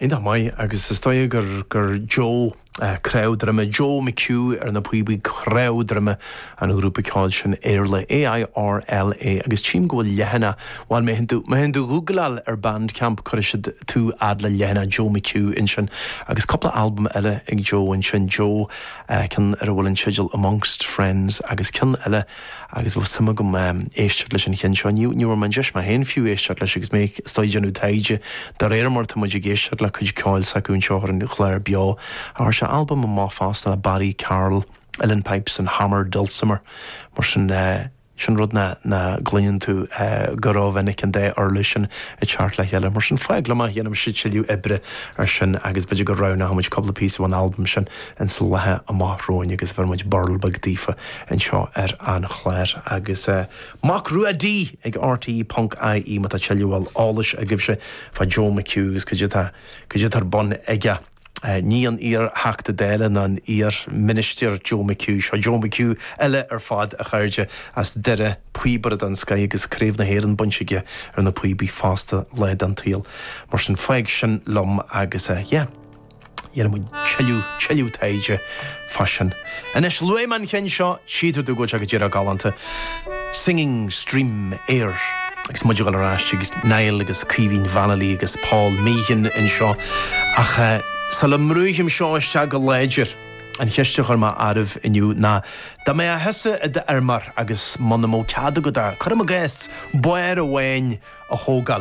Inda mai agus is stoig gur Joe crowdrame Joe McHugh na puibi crowdrame an grúpa cáil sin éirle AIRLA agus tím go lehanna bháil me hindu Google Bandcamp chuirisid tú adla lehanna Joe McHugh in sin agus coppla album eile ag Joe in sin Joe can bhfuil an sigil Amongst Friends agus cin eile agus bh sama go éisteart leis an chin seo níor man deis ma hen fiú éisteart leis agus mé stoideanú taide dar éarmór tá muidir géisteart le chuid cáil saún seoir an chléir beá ar se album a má fast a Barry Carroll, Ellen Pipes and Hammer Dulcimer mar sin rud na gluinn tú gorábhainnig an dé ar sin i teart le heile mar sin feig le dhéanam siú ibre ar sin agus beidir go rana hamuid coppla pí an album sin an sa lethe a máthróin agus bhar muid barl bagdífa an seo ar an chléir agus Mac Ruadí ag RTE.ie mat a teúil ális a gibse fa Joe McHugh go tar bon aige ní an ír heachta déile ná an ír minister Joe McHugh seo Joe McHugh eile ar fad a chairde as deire puibarad an Sky agus créimh na héan bunseige ar na puibí fásta leid an tíal mar sin feig sin lom agus dhéanam mu cheiliú taide fashion. An is luéman chin seo siidir dú go teag dtíar a galanta Singing Stream Air agus muidir gal arástig Niall agus Cíhín Vanelí agus Paul Meehan in seo ach Sal mrúhim seo se go léidir an cheiste chuir má armh inniu ná da mé a heasa a de armar agus manna mó ceada go da chuir a gist buir a bhhain a thógal.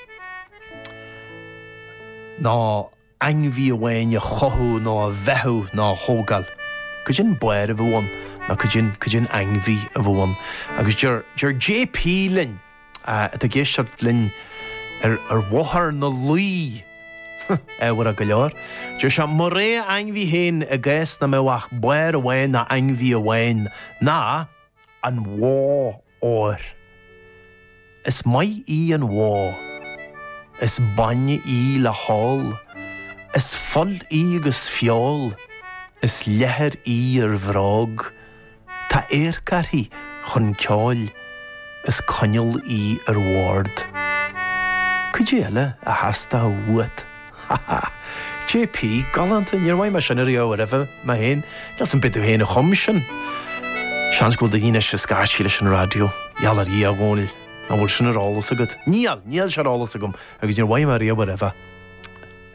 Ná ainmhí a bhhain a chothú ná a bheithú ná thógal. Go sin buir a bhhain ná go sin ainmhí a bhhain. Agus gur JP linn a géisteart linn ar bhathar na luí war a go leor. Dúir se mar ré ainmhí héin a gcéis na méhach buir a bhhain na ainmhí a bhhain ná an mhá óir. Is mai í an mhá. Is banne í le hall. Is fol í agus fiol. Is lethir í ar bhrág. Tá éarcarthaí chun ceáil. Is coinneal í ar ward. Cuid eile a heasta a bhuat. JP, galanta, níor bhaid mar sin ar eo aribh ma héin, nas an bidú héin a chum sin. Seans gúil da híine se scartí leis an radio, iall ar í a bhónil, na bhfuil sin ar álas agad. Níall se álas agam, agus níor bhaid mar eo aribh.